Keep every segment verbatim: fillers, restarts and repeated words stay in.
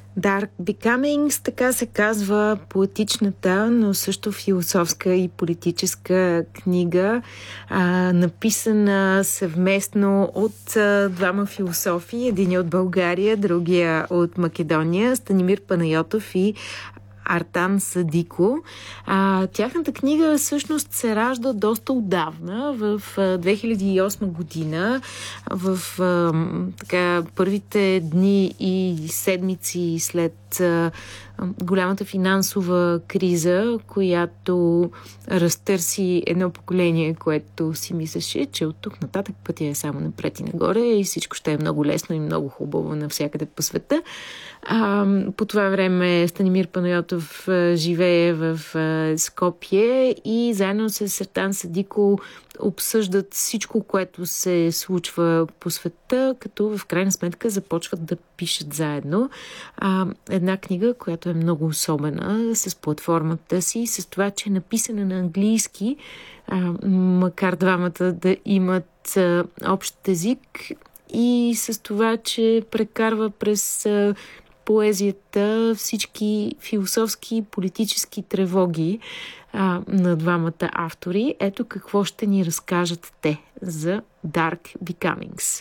Dark Becomings, така се казва поетичната, но също философска и политическа книга, а, написана съвместно от а, двама философи, един от България, другия от Македония, Станимир Панайотов и Артан Садико. А, тяхната книга всъщност се ражда доста отдавна, в а, две хиляди и осма година, в а, така, първите дни и седмици след а, голямата финансова криза, която разтърси едно поколение, което си мислеше, че от тук нататък пътя е само напред и нагоре и всичко ще е много лесно и много хубаво навсякъде по света. А, по това време Станимир Панайотов а, живее в а, Скопие и заедно с Артан Садико обсъждат всичко, което се случва по света, като в крайна сметка започват да пишат заедно. А, една книга, която е много особена с платформата си, с това, че е написана на английски, а, макар двамата да имат а, общ език, и с това, че прекарва през а, поезията всички философски и политически тревоги а, на двамата автори. Ето какво ще ни разкажат те за Dark Becomings.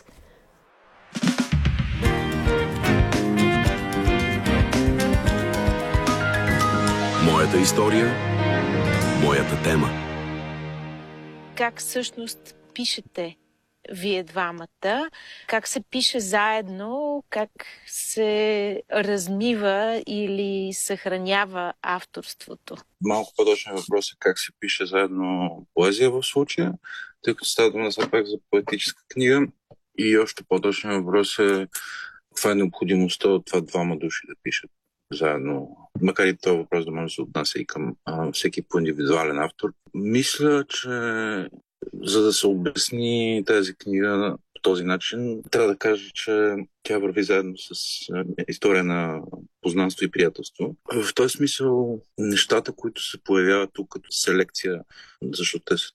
Моята история, моята тема. Как всъщност пишете вие двамата? Как се пише заедно? Как се размива или съхранява авторството? Малко по-точен въпрос е как се пише заедно поезия в случая, тъй като става дума за пак за поетическа книга. И още по-точен въпрос е каква е необходимостта от това двама души да пишат заедно, макар и този въпрос да може да се отнася и към а, всеки по-индивидуален автор. Мисля, че за да се обясни тази книга по този начин, трябва да кажа, че тя върви заедно с история на познанство и приятелство. В този смисъл нещата, които се появяват тук като селекция, защото те са